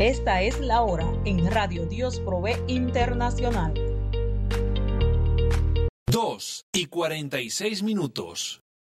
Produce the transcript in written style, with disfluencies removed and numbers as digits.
Esta es la hora en Radio Dios Provee Internacional. 2:46.